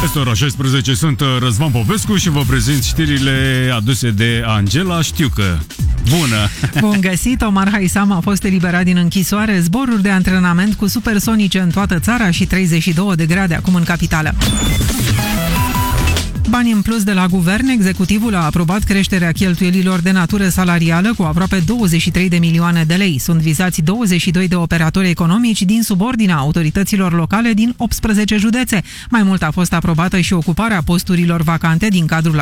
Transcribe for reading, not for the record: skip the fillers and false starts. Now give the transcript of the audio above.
Peste ora 16 sunt Răzvan Popescu și vă prezint știrile aduse de Angela Știucă. Bună! Bun găsit! Omar Haisam a fost eliberat din închisoare, zboruri de antrenament cu supersonice în toată țara și 32 de grade acum în capitală. Bani în plus de la guvern, executivul a aprobat creșterea cheltuielilor de natură salarială cu aproape 23 de milioane de lei. Sunt vizați 22 de operatori economici din subordinea autorităților locale din 18 județe. Mai mult a fost aprobată și ocuparea posturilor vacante din cadrul